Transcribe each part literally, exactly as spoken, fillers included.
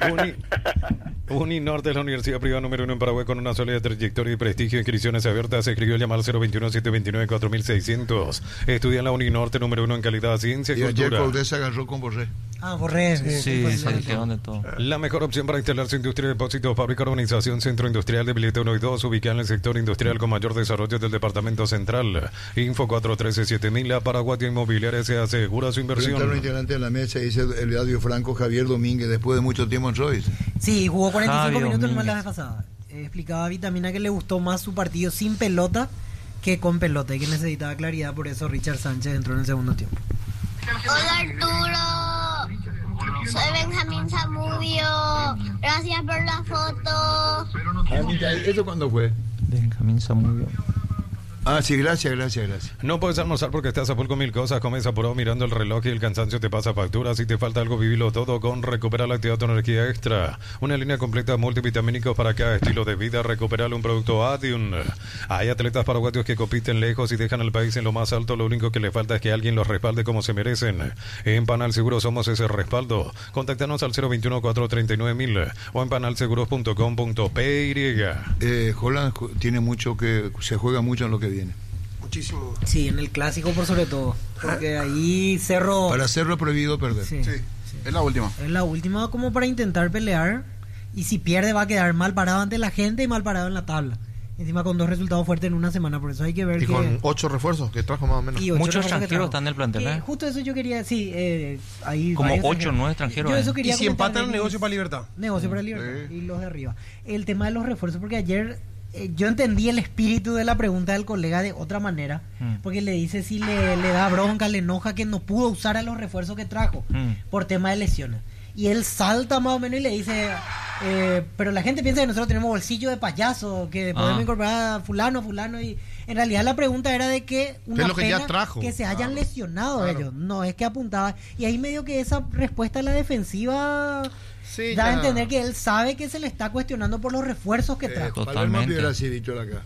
Uni, Uninorte es la universidad privada número uno en Paraguay con una sólida trayectoria y prestigio. Inscripciones abiertas. Se escribió el llamado cero veintiuno, setecientos veintinueve, cuatro mil seiscientos. Estudia en la Uninorte número uno en calidad, ciencia y, y cultura. ayer Caudé se agarró con Borré. Ah, Borré. Sí, sí, se dijeron de todo. La mejor opción para instalar su industria de depósitos, fábrica, urbanización, centro industrial de Billete uno y dos, ubicada en el sector industrial con mayor desarrollo del departamento central. Info cuatro uno tres siete mil. La Paraguay Inmobiliaria se asegura su inversión. Está un integrante de la mesa, dice el Eladio Franco, Javier Domínguez, después de mucho tiempo en Royce. Sí, jugó cuarenta y cinco Javier minutos nomás la Domínguez. vez pasada. Eh, explicaba Vitamina que le gustó más su partido sin pelota que con pelota y que necesitaba claridad, por eso Richard Sánchez entró en el segundo tiempo. Hola Arturo, soy Benjamín Zamudio, gracias por la foto. ¿Eso cuándo fue? Benjamín Zamudio. Ah, sí, gracias, gracias, gracias. No puedes almorzar porque estás a full con mil cosas. Comes apurado mirando el reloj y el cansancio te pasa factura. Si te falta algo, vivilo todo con Recupera la Actividad, tu energía extra. Una línea completa de multivitamínicos para cada estilo de vida. Recuperar un producto Adium. Hay atletas paraguayos que compiten lejos y dejan al país en lo más alto. Lo único que le falta es que alguien los respalde como se merecen. En Panal Seguros somos ese respaldo. Contáctanos al cero veintiuno, cuatrocientos treinta y nueve mil o en panalseguros punto com punto p y. Eh, Holland tiene mucho que... Se juega mucho en lo que viene. Muchísimo. Sí, en el clásico por sobre todo. Porque ahí Cerro... Para Cerro prohibido perder. Sí, Sí, sí. es la última. Es la última como para intentar pelear. Y si pierde va a quedar mal parado ante la gente y mal parado en la tabla. Encima con dos resultados fuertes en una semana. Por eso hay que ver Y que... con ocho refuerzos que trajo más o menos. y ocho Muchos refuerzos que extranjeros trajo. están en el plantel, Que ¿eh? justo eso yo quería... Sí, eh, hay Como varios ocho, extranjeros. nueve extranjeros, Yo ¿eh? eso Y quería si comentar empatan, de negocio mis- para Libertad. Negocio para Libertad. Sí. Y los de arriba. El tema de los refuerzos, porque ayer eh, yo entendí el espíritu de la pregunta del colega de otra manera, Mm. porque le dice si le, le da bronca, le enoja que no pudo usar a los refuerzos que trajo Mm. por tema de lesiones. Y él salta más o menos y le dice, eh, pero la gente piensa que nosotros tenemos bolsillo de payaso, que podemos Ah. incorporar a fulano, fulano, y en realidad la pregunta era de que una es lo que ya pena trajo? que se hayan Claro. lesionado Claro. ellos, no es que apuntaba, y ahí medio que esa respuesta a la defensiva Sí, da a ya. entender que él sabe que se le está cuestionando por los refuerzos que Eh, trajo. Palermo Totalmente. hubiera así dicho acá.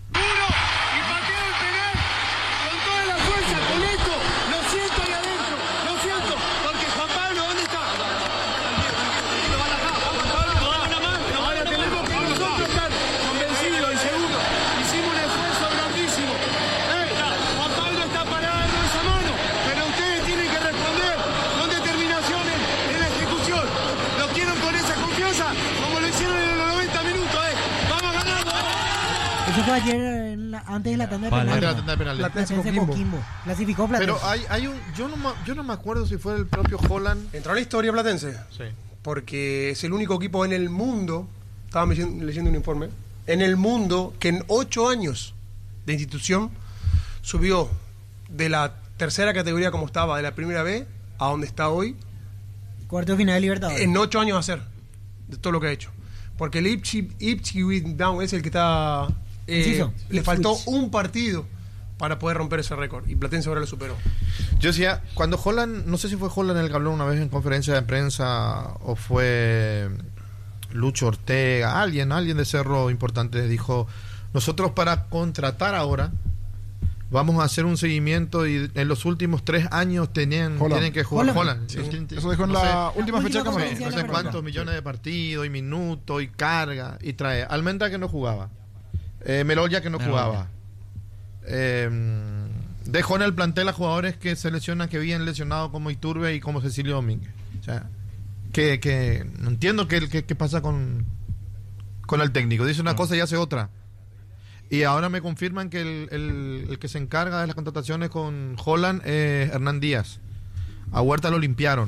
Y pateó el penal con toda la fuerza, con esto, lo siento ahí adentro, lo siento, porque Juan Pablo, ¿dónde está? Tranquilo, van acá, Juan Pablo, ahora tenemos que nosotros estar convencidos y seguros, hicimos un esfuerzo grandísimo. ¡Eh! Juan Pablo está parado esa mano, pero ustedes tienen que responder con determinación en, en la ejecución. ¿Lo quieren con esa confianza? Como lo hicieron en los noventa minutos, ¿eh? ¡Vamos ganando! Eso fue ayer en la- antes de la tanda de Palermo. penales. Antes de la tanda de penales. Platense Platense Coquimbo. Coquimbo. Clasificó Platense. Pero hay, hay un, yo no, ma- yo no me acuerdo si fue el propio Holland. Entró a la historia Platense, Sí. porque es el único equipo en el mundo, estaba leyendo, leyendo un informe, en el mundo que en ocho años de institución subió de la tercera categoría como estaba, de la primera B, a donde está hoy, Cuarto de final de Libertadores. en ocho años a hacer, de todo lo que ha hecho. Porque el Ipswich Ipswich Down es el que está... eh, Inciso. le Ipswich. faltó un partido para poder romper ese récord, y Platense ahora lo superó. Yo decía, cuando Holland, no sé si fue Holland el que habló una vez en conferencia de prensa o fue Lucho Ortega, alguien, alguien de Cerro importante dijo, nosotros para contratar ahora vamos a hacer un seguimiento y en los últimos tres años tenían, Holland. tienen que jugar Holland. Holland. Sí. Eso dijo en No la sé, última La fecha última que no sé, conferencia no de sé la cuántos pelota. millones de partidos y minutos y carga y trae. Almendra que no jugaba. Eh, Meloya que no Meloya. jugaba. Eh, dejó en el plantel a jugadores que se lesionan, que habían lesionado como Iturbe y como Cecilio Domínguez. O sea, que, que no entiendo qué qué- qué pasa con, con el técnico. Dice una cosa y hace otra. Y ahora me confirman que el, el- el que se encarga de las contrataciones con Holland es Hernán Díaz. A Huerta lo limpiaron.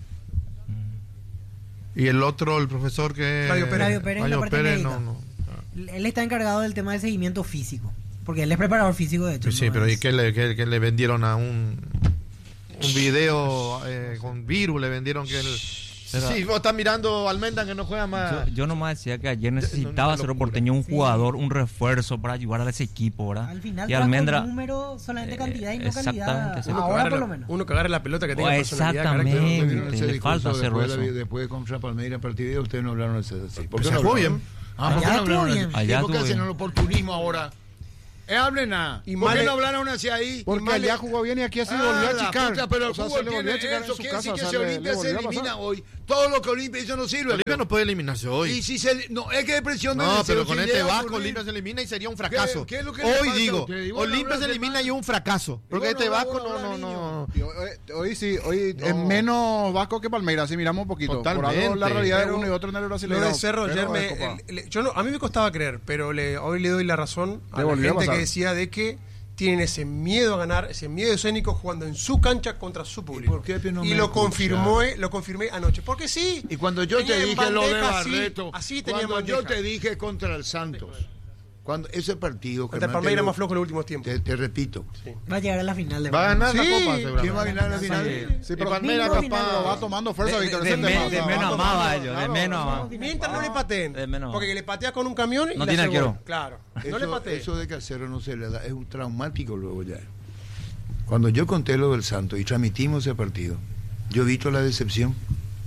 Y el otro, el profesor que... Flavio Pérez. Flavio Pérez, Flavio la parte Pérez, médica. no, no. Él está encargado del tema del seguimiento físico. Porque él es preparador físico, de hecho. Sí, ¿no? pero ¿y Es- qué le, qué- qué le vendieron a un un video eh, con virus? Le vendieron que el... Pero- Sí, vos estás mirando Almendra que no juega más. Yo, yo nomás decía que ayer necesitaba una Cerro locura. Porteño un Sí. jugador, un refuerzo para ayudar a ese equipo, ¿verdad? Al final y trajo Almendra, número, solamente eh, cantidad y no exactamente, calidad. sí. Uno que Ahora agarre por la- lo menos. Uno que agarre la pelota que tenga Oh, personalidad, exactamente. carácter. Ustedes no vieron ese le discurso falta hacer después, de la- eso. después de contra Palmeiras partido y ustedes no hablaron de eso así. ¿Por Pues qué no jugó hablaron? bien. Ah, ¿por qué Allá no hablaron estuvo así? bien. Allá ¿Por qué estuvo hacen bien. el oportunismo ahora? Eh, hable nada. Y ¿Por qué Male- no hablaron hacia ahí? Porque Male- allá jugó bien y aquí así Ah, volvió a la achicar. puta, pero el O sea, fútbol se le volvió a tiene achicar en eso. su Quiere casa. decir O que sea, si le- Olimpia le se volvió a pasar. elimina hoy, todo lo que Olimpia hizo no sirve. Olimpia no puede eliminarse hoy. Y si se, no, es que presión de No, deseo, pero con si este llega a Vasco ocurrir- Olimpia se elimina y sería un fracaso. ¿Qué- qué es lo que le Hoy pasa a digo, usted? Y bueno, Olimpia se hablar de elimina más. y es un fracaso. Porque bueno, este habla, Vasco habla, no, no, niño. no. Y hoy, hoy sí, hoy No. es menos Vasco que Palmeiras, si miramos un poquito. Por algo Totalmente. la realidad de Pero uno y otro en el Lo brasileño. de Cerro ayer pero me, de Copa. el- el- yo no, a mí me costaba creer, pero le, hoy le doy la razón a Le la volvió a gente pasar. que decía de que tienen ese miedo a ganar, ese miedo escénico jugando en su cancha contra su público. por qué no Y me lo escucha? confirmó, lo confirmé anoche. Porque sí. Y cuando yo tenía te en dije lo de bandeja, así, Barreto, así tenía en cuando yo bandeja. te dije contra el Santos, cuando ese partido, Contra el Germán, Palmeiras te lo- más flojo en los últimos tiempos. Te, te repito, Va a llegar a la final de Va a ganar Sí. la Copa, ¿quién seguramente. va a ganar la final? Sí, Y pero Palmeiras Domingo capaz. pero va tomando fuerza, De, Víctor. de, ese me- tema, de o sea, menos va a tomando, más, ellos, de claro, menos a más. Mientras no le pateen. De menos. Porque que le patea con un camión y No le tiene hace gol. arquero. Claro. Eso, no le patee. eso de Casero no se le da, es un traumático luego ya. Cuando yo conté lo del Santos y transmitimos ese partido, yo he visto la decepción.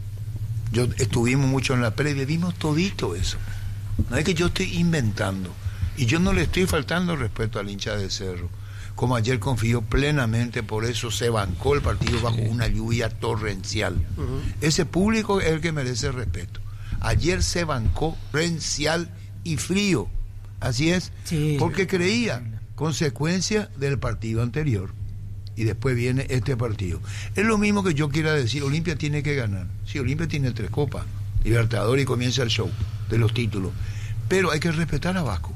Yo estuvimos mucho en la previa, vimos todito eso. No es que yo estoy inventando. Y yo no le estoy faltando respeto al hincha de Cerro. Como ayer confío plenamente, por eso se bancó el partido bajo una lluvia torrencial. Ese público es el que merece respeto. Ayer se bancó torrencial y frío. Así es. Sí. Porque creía, consecuencia del partido anterior. Y después viene este partido. Es lo mismo que yo quiera decir, Olimpia tiene que ganar. Sí, Olimpia tiene tres copas, Libertadores, y comienza el show de los títulos. Pero hay que respetar a Vasco.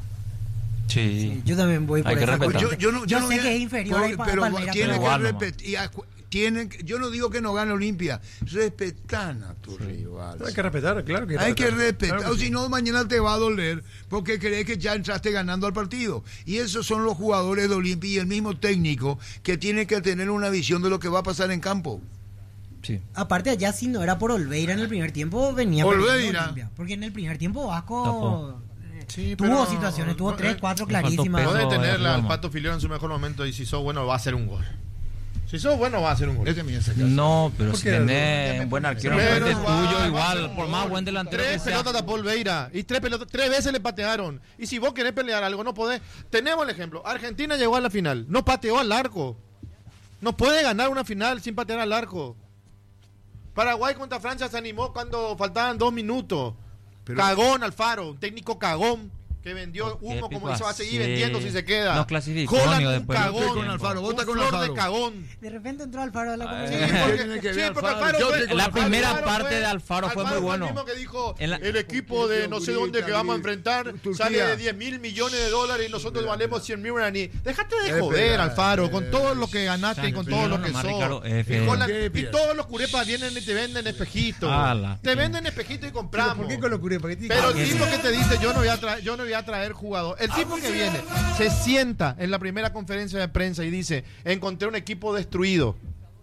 Sí. Yo también voy por Hay que esa respetar. corriente. Yo, yo no, yo no sé voy a- que es inferior por- ahí pa- pero Palmeiras, tiene pero que igual nomás. repetir. y acu- tienen que- yo no digo que no gane Olimpia, respetan a tu rival. Hay que respetar, claro que Hay que respetar, Claro o que si sí. no mañana te va a doler porque crees que ya entraste ganando al partido. Y esos son los jugadores de Olimpia y el mismo técnico que tiene que tener una visión de lo que va a pasar en campo. Sí. Aparte allá si no era por Olveira en el primer tiempo venía Olveira. perdiendo Olimpia, porque en el primer tiempo Vasco Tapó. eh, Sí, tuvo pero- situaciones, tuvo no, tres, eh, cuatro le faltó clarísimas. peso. Puede tenerle al Roma. Pato Filión en su mejor momento y si sos bueno va a hacer un gol. Si sos bueno va a hacer un gol. Ese me hace caso. No, pero ¿Por si qué? tenés un buen arquero Pero enfrente igual, tuyo, va a igual, ser un por más gol. buen delantero que Tres sea. pelotas tapó Olveira y tres pelotas, tres veces le patearon. Y si vos querés pelear algo, no podés. Tenemos el ejemplo. Argentina llegó a la final, no pateó al arco. No puede ganar una final sin patear al arco. Paraguay contra Francia se animó cuando faltaban dos minutos. Pero- Cagón Alfaro, un técnico cagón que vendió ¿Qué humo como pico hizo, va a seguir así? vendiendo si se queda. Nos clasificó, Holland, amigo, un después del cagón. último con Alfaro, tiempo. vota Un con flor Alfaro. de cagón. De repente entró Alfaro a la Ay. conversación. Sí, ¿Qué porque, tiene que sí, ver porque Alfaro? Alfaro Yo fue- estoy con La Alfaro primera fue- parte de Alfaro fue muy el bueno. mismo que dijo, En la- el equipo de no sé dónde que vamos a enfrentar Turquía. sale de diez mil millones de dólares y nosotros valemos cien mil guaraní. Déjate de Espera, joder, Alfaro, espera. con todo lo que ganaste y con todo lo que Nomás, sos. Ricardo, Y, F. Holland- ¿Qué y piensas? todos los curepas vienen y te venden espejitos. Ala. Te venden espejitos y compramos. ¿Por qué con locura? ¿Para qué tiene Pero que- el tipo que te dice yo no voy a traer, yo no voy a traer jugador. El tipo que viene, se sienta en la primera conferencia de prensa y dice, encontré un equipo destruido.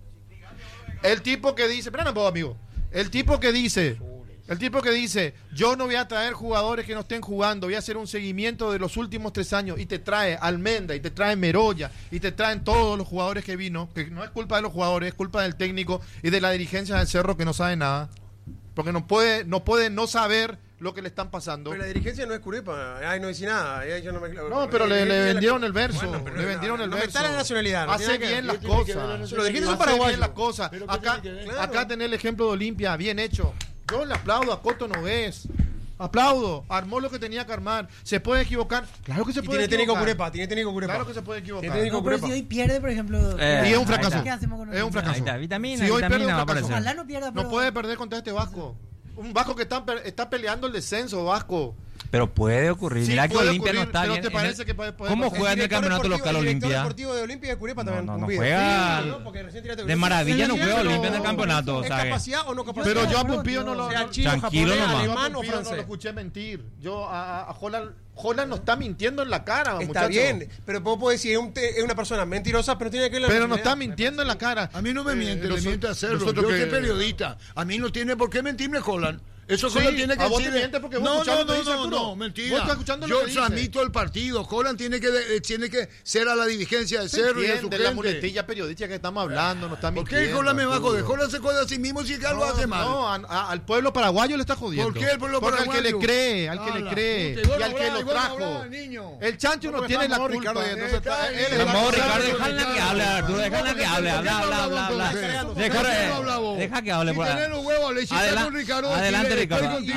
El tipo que dice, espera un poco, amigo. El tipo que dice, el tipo que dice, yo no voy a traer jugadores que no estén jugando, voy a hacer un seguimiento de los últimos tres años y te trae Almenda y te trae Meroya y te traen todos los jugadores que vino, que no es culpa de los jugadores, es culpa del técnico y de la dirigencia del Cerro que no sabe nada. Porque no puede, no puede no saber lo que le están pasando. Pero la dirigencia no es curepa. Ay, no dice nada. Ay, yo no, me... No, pero le, le vendieron el verso. Bueno, pero le no, vendieron el no me verso. está la nacionalidad, no Hace tiene que- bien ¿qué las tiene que ver la cosas. nacionalidad? Los dirigentes son Hace paraguayos. bien las cosas. ¿Pero qué Acá, tiene que ver? Claro. acá tenés el ejemplo de Olimpia, bien hecho. Yo le aplaudo a Coto Nogués. Aplaudo. Armó lo que tenía que armar. ¿Se puede equivocar? Claro que se Y puede tiene técnico equivocar. curepa, tiene técnico curepa. Claro que se puede equivocar. Tiene técnico No, pero curepa. si hoy pierde, por ejemplo, Eh, Y es un ahí fracaso. está. ¿qué hacemos con Es un Olimpia? fracaso. Ahí está, vitamina, Si hoy vitamina pierde, va a un fracaso. aparecer. Ojalá no pierda, pero No puede perder contra este Vasco. Un Vasco que está, pe- está peleando el descenso, Vasco. Pero puede ocurrir. Sí, Mira que puede Olimpia no ocurrir, está pero bien. ¿te en el- parece que puede- puede ¿Cómo pasar? juega en el director campeonato deportivo- local el director Olimpia? deportivo de Olimpia de Curepa también. No, no, no cuida. juega. Sí, ¿no? Porque recién tiraste- De maravilla no Sí, juega pero- Olimpia en el campeonato, ¿Es ¿sabes? capacidad o no capacidad? Pero yo a Bueno, Pumpillo no tío, lo... sea no- chino, Tranquilo japonés, nomás. Yo a alemán o Pumpillo no lo francés. escuché mentir. Yo a, a Holland, Holland no está mintiendo en la cara, Está muchacho. bien, pero vos podés decir, es, un te- es una persona mentirosa, pero tiene que ver la Pero no está nacionalidad. mintiendo en la cara. A mí no me Eh, miente, le nosotros- miente hacerlo. nosotros Yo que- soy periodista. A mí no tiene por qué mentirme Holland. Eso Sí, Holland tiene que a vos te decirle- miente porque vos no, escuchás lo no, que dice no, no, Arturo. no, mentira. Vos estás escuchando lo Yo que dice. transmito el partido. Holland tiene que, de- tiene que ser a la dirigencia de Se Cerro y de su entiende la gente. muletilla periodística que estamos hablando, no está ¿Por qué mintiendo, Holland me va a joder? Arturo. Holland se jode a sí mismo si es que algo No, hace mal. no, a- a- al pueblo paraguayo le está jodiendo. ¿Por qué el pueblo Porque paraguayo? al que le cree, al que Ah, le la cree puta, igual y al que hablar, lo igual trajo. hablar, niño. El chancho no No, tiene la no, culpa. Ricardo, y entonces, Eh, él es cállate. Vamos, el- Ricardo, Cállate. déjala que hable, Arturo, déjala que hable, habla, habla, habla, habla. ¿Por qué Deja, no habla vos? deja que hable. Si por ahí. tenés los huevos, le hiciste Adela- con Ricardo. adelante, dile, estoy Ricardo. contigo.